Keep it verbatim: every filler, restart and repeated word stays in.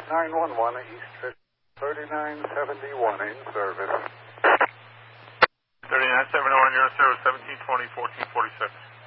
nine one one, East thirty-nine seventy-one in service. thirty-nine seventy-one, you're in service, seventeen twenty, fourteen forty-six.